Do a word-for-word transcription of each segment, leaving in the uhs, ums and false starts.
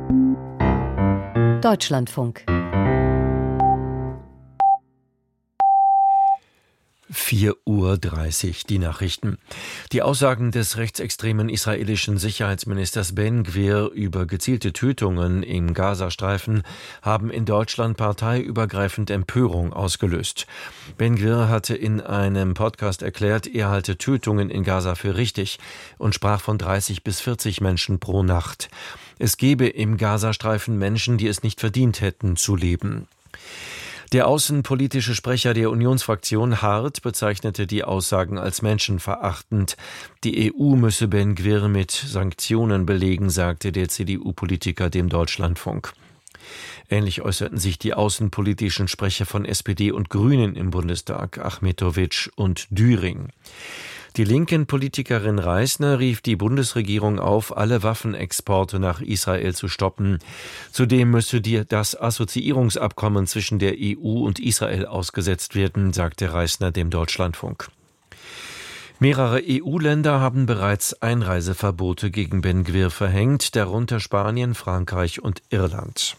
Deutschlandfunk. vier Uhr dreißig, die Nachrichten. Die Aussagen des rechtsextremen israelischen Sicherheitsministers Ben Gvir über gezielte Tötungen im Gazastreifen haben in Deutschland parteiübergreifend Empörung ausgelöst. Ben Gvir hatte in einem Podcast erklärt, er halte Tötungen in Gaza für richtig und sprach von dreißig bis vierzig Menschen pro Nacht. Es gebe im Gazastreifen Menschen, die es nicht verdient hätten, zu leben. Der außenpolitische Sprecher der Unionsfraktion Hart bezeichnete die Aussagen als menschenverachtend. Die E U müsse Ben Gvir mit Sanktionen belegen, sagte der C D U-Politiker dem Deutschlandfunk. Ähnlich äußerten sich die außenpolitischen Sprecher von S P D und Grünen im Bundestag, Achmetovic und Düring. Die linken Politikerin Reisner rief die Bundesregierung auf, alle Waffenexporte nach Israel zu stoppen. Zudem müsse die, das Assoziierungsabkommen zwischen der E U und Israel ausgesetzt werden, sagte Reisner dem Deutschlandfunk. Mehrere E U-Länder haben bereits Einreiseverbote gegen Ben Gvir verhängt, darunter Spanien, Frankreich und Irland.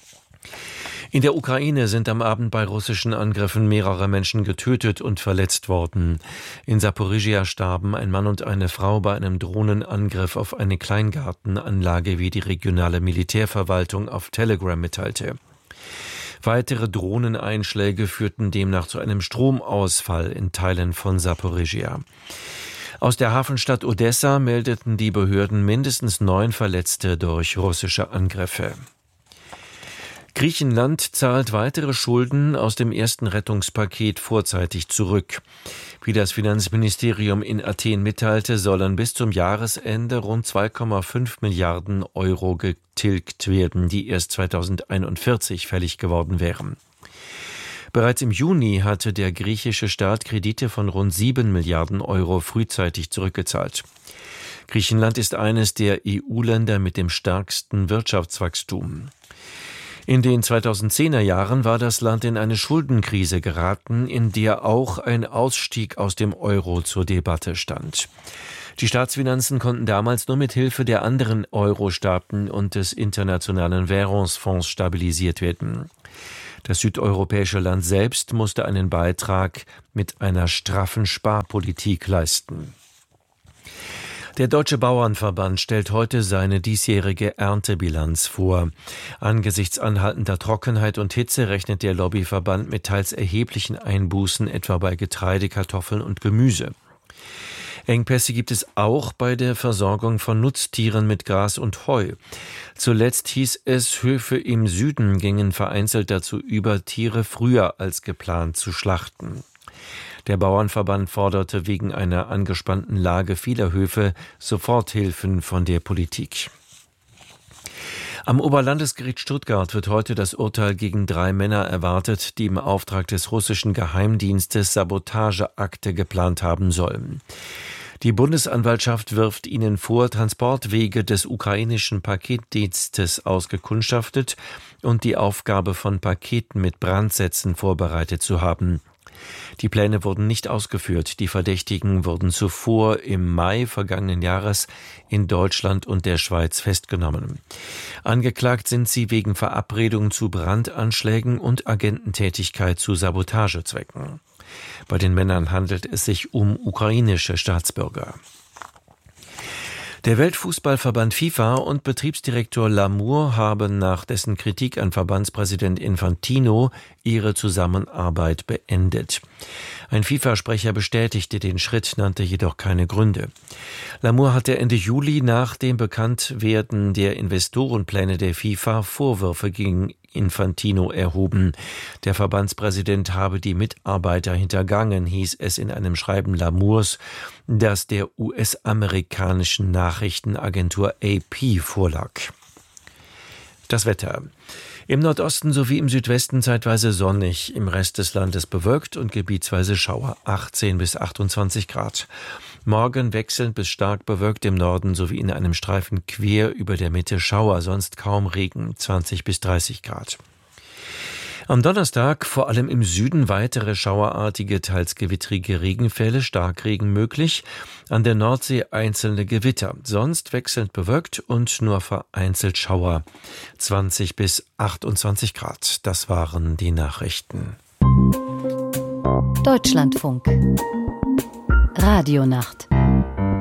In der Ukraine sind am Abend bei russischen Angriffen mehrere Menschen getötet und verletzt worden. In Saporischschja starben ein Mann und eine Frau bei einem Drohnenangriff auf eine Kleingartenanlage, wie die regionale Militärverwaltung auf Telegram mitteilte. Weitere Drohneneinschläge führten demnach zu einem Stromausfall in Teilen von Saporischschja. Aus der Hafenstadt Odessa meldeten die Behörden mindestens neun Verletzte durch russische Angriffe. Griechenland zahlt weitere Schulden aus dem ersten Rettungspaket vorzeitig zurück. Wie das Finanzministerium in Athen mitteilte, sollen bis zum Jahresende rund zwei Komma fünf Milliarden Euro getilgt werden, die erst zweitausendeinundvierzig fällig geworden wären. Bereits im Juni hatte der griechische Staat Kredite von rund sieben Milliarden Euro frühzeitig zurückgezahlt. Griechenland ist eines der E U-Länder mit dem stärksten Wirtschaftswachstum. In den zweitausendzehner Jahren war das Land in eine Schuldenkrise geraten, in der auch ein Ausstieg aus dem Euro zur Debatte stand. Die Staatsfinanzen konnten damals nur mit Hilfe der anderen Euro-Staaten und des Internationalen Währungsfonds stabilisiert werden. Das südeuropäische Land selbst musste einen Beitrag mit einer straffen Sparpolitik leisten. Der Deutsche Bauernverband stellt heute seine diesjährige Erntebilanz vor. Angesichts anhaltender Trockenheit und Hitze rechnet der Lobbyverband mit teils erheblichen Einbußen, etwa bei Getreide, Kartoffeln und Gemüse. Engpässe gibt es auch bei der Versorgung von Nutztieren mit Gras und Heu. Zuletzt hieß es, Höfe im Süden gingen vereinzelt dazu über, Tiere früher als geplant zu schlachten. Der Bauernverband forderte wegen einer angespannten Lage vieler Höfe Soforthilfen von der Politik. Am Oberlandesgericht Stuttgart wird heute das Urteil gegen drei Männer erwartet, die im Auftrag des russischen Geheimdienstes Sabotageakte geplant haben sollen. Die Bundesanwaltschaft wirft ihnen vor, Transportwege des ukrainischen Paketdienstes ausgekundschaftet und die Aufgabe von Paketen mit Brandsätzen vorbereitet zu haben. Die Pläne wurden nicht ausgeführt. Die Verdächtigen wurden zuvor im Mai vergangenen Jahres in Deutschland und der Schweiz festgenommen. Angeklagt sind sie wegen Verabredung zu Brandanschlägen und Agententätigkeit zu Sabotagezwecken. Bei den Männern handelt es sich um ukrainische Staatsbürger. Der Weltfußballverband FIFA und Betriebsdirektor Lamour haben nach dessen Kritik an Verbandspräsident Infantino ihre Zusammenarbeit beendet. Ein FIFA-Sprecher bestätigte den Schritt, nannte jedoch keine Gründe. Lamour hatte Ende Juli nach dem Bekanntwerden der Investorenpläne der FIFA Vorwürfe gegen Infantino erhoben. Der Verbandspräsident habe die Mitarbeiter hintergangen, hieß es in einem Schreiben Lamours, das der U S-amerikanischen Nachrichtenagentur A P vorlag. Das Wetter. Im Nordosten sowie im Südwesten zeitweise sonnig, im Rest des Landes bewölkt und gebietsweise Schauer, achtzehn bis achtundzwanzig Grad. Morgen wechselnd bis stark bewölkt im Norden sowie in einem Streifen quer über der Mitte Schauer, sonst kaum Regen, zwanzig bis dreißig Grad. Am Donnerstag vor allem im Süden weitere schauerartige, teils gewittrige Regenfälle, Starkregen möglich. An der Nordsee einzelne Gewitter, sonst wechselnd bewölkt und nur vereinzelt Schauer. zwanzig bis achtundzwanzig Grad, das waren die Nachrichten. Deutschlandfunk. Radionacht.